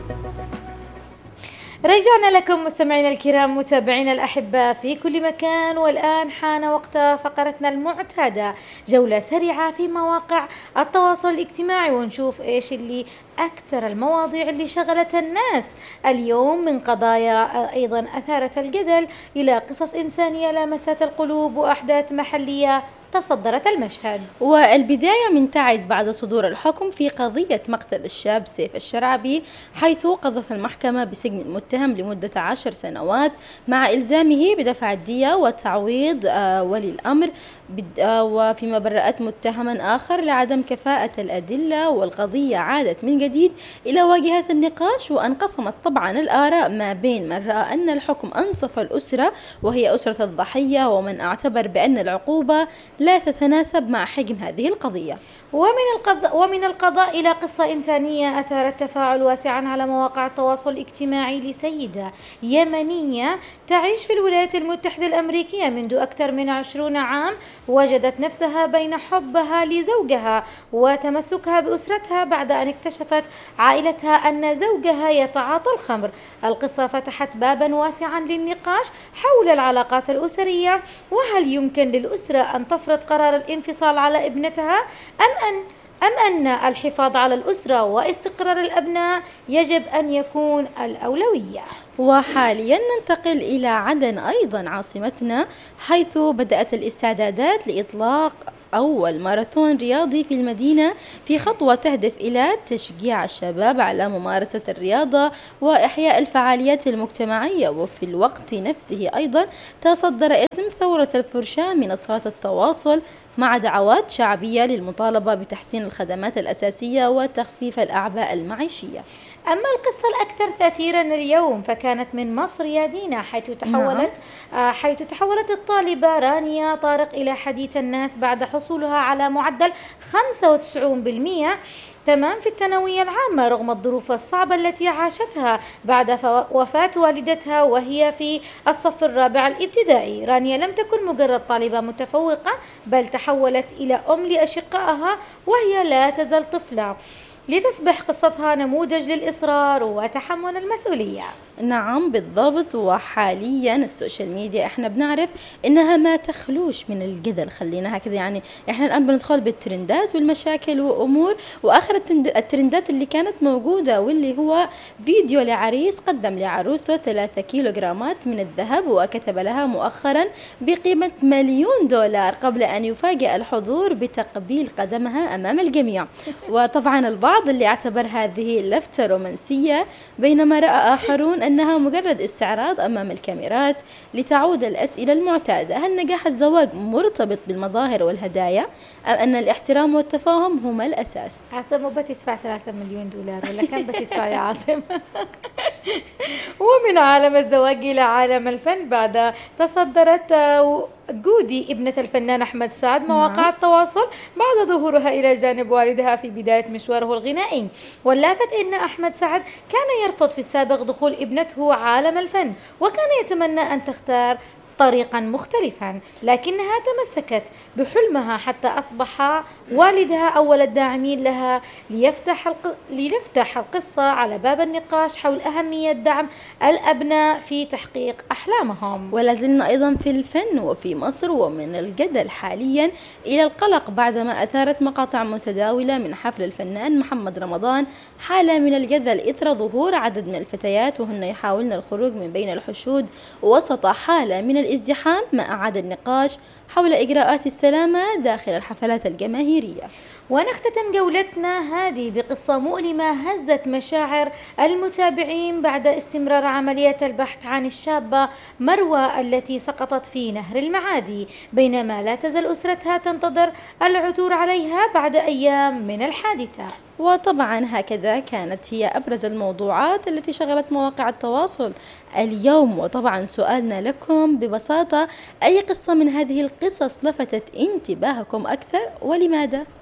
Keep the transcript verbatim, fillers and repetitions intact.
رجعنا لكم مستمعينا الكرام متابعينا الأحباء في كل مكان، والآن حان وقت فقرتنا المعتادة، جولة سريعة في مواقع التواصل الاجتماعي، ونشوف إيش اللي أكثر المواضيع اللي شغلت الناس اليوم، من قضايا أيضا أثارت الجدل إلى قصص إنسانية لامست القلوب وأحداث محلية تصدرت المشهد. والبداية من تعز بعد صدور الحكم في قضية مقتل الشاب سيف الشرعبي، حيث قضت المحكمة بسجن المتهم لمدة عشر سنوات مع إلزامه بدفع الدية وتعويض آه ولي الأمر، آه وفيما برأت متهما آخر لعدم كفاءة الأدلة، والقضية عادت من جديد إلى واجهة النقاش، وانقسمت طبعا الآراء ما بين من رأى أن الحكم أنصف الأسرة وهي أسرة الضحية، ومن اعتبر بأن العقوبة لا تتناسب مع حجم هذه القضية. ومن القضاء ومن القضاء إلى قصة إنسانية أثارت تفاعل واسعا على مواقع التواصل الاجتماعي لسيدة يمنية تعيش في الولايات المتحدة الأمريكية منذ أكثر من عشرين عام، وجدت نفسها بين حبها لزوجها وتمسكها بأسرتها بعد أن اكتشفت عائلتها أن زوجها يتعاطى الخمر. القصة فتحت بابا واسعا للنقاش حول العلاقات الأسرية، وهل يمكن للأسرة أن تفرض قرار الانفصال على ابنتها أم أن أم أن الحفاظ على الأسرة واستقرار الأبناء يجب أن يكون الأولوية. وحاليا ننتقل إلى عدن أيضا عاصمتنا، حيث بدأت الاستعدادات لإطلاق أول ماراثون رياضي في المدينة، في خطوة تهدف إلى تشجيع الشباب على ممارسة الرياضة وإحياء الفعاليات المجتمعية. وفي الوقت نفسه أيضا تصدر اسم ثورة الفرشاة منصات التواصل مع دعوات شعبية للمطالبة بتحسين الخدمات الأساسية وتخفيف الأعباء المعيشية. أما القصة الأكثر تأثيرا اليوم فكانت من مصر يا دينا، حيث تحولت نعم. حيث تحولت الطالبة رانيا طارق إلى حديث الناس بعد حصولها على معدل خمسة وتسعين بالمئة تمام في الثانوية العامة، رغم الظروف الصعبة التي عاشتها بعد وفاة والدتها وهي في الصف الرابع الابتدائي. رانيا لم تكن مجرد طالبة متفوقة، بل تحولت إلى أم لأشقائها وهي لا تزال طفلة، لتصبح قصتها نموذج للإصرار وتحمل المسؤولية. نعم بالضبط. وحاليا السوشيال ميديا احنا بنعرف انها ما تخلوش من الجدل، خلينا هكذا يعني احنا الان بندخل بالترندات والمشاكل وامور، واخر الترندات اللي كانت موجودة واللي هو فيديو لعريس قدم لعروسته ثلاثة كيلوغرامات من الذهب، وكتب لها مؤخرا بقيمة مليون دولار قبل ان يفاجأ الحضور بتقبيل قدمها امام الجميع. وطبعا البعض اللي اعتبر هذه لفتة رومانسية، بينما رأى آخرون أنها مجرد استعراض أمام الكاميرات لتعود الأسئلة المعتادة: هل نجاح الزواج مرتبط بالمظاهر والهدايا أم أن الاحترام والتفاهم هما الأساس؟ عاصم مو بتدفع ثلاثة مليون دولار ولا كان بتدفع يا عاصم؟ ومن عالم الزواج إلى عالم الفن، بعد تصدرت جودي ابنة الفنان أحمد سعد مواقع نعم. التواصل بعد ظهورها إلى جانب والدها في بداية مشواره الغنائي. واللافت أن أحمد سعد كان يرفض في السابق دخول ابنته عالم الفن، وكان يتمنى أن تختار طريقا مختلفا، لكنها تمسكت بحلمها حتى أصبح والدها أول الداعمين لها، ليفتح الق... لنفتح القصة على باب النقاش حول أهمية دعم الأبناء في تحقيق أحلامهم. ولازلنا أيضا في الفن وفي مصر، ومن الجدل حاليا إلى القلق بعدما أثارت مقاطع متداولة من حفل الفنان محمد رمضان حالة من الجدل إثر ظهور عدد من الفتيات وهن يحاولن الخروج من بين الحشود وسط حالة من الازدحام، ما أعاد النقاش حول إجراءات السلامة داخل الحفلات الجماهيرية. ونختتم جولتنا هذه بقصة مؤلمة هزت مشاعر المتابعين بعد استمرار عملية البحث عن الشابة مروى التي سقطت في نهر المعادي، بينما لا تزال أسرتها تنتظر العثور عليها بعد أيام من الحادثة. وطبعا هكذا كانت هي أبرز الموضوعات التي شغلت مواقع التواصل اليوم. وطبعا سؤالنا لكم ببساطة: أي قصة من هذه القصص لفتت انتباهكم أكثر ولماذا؟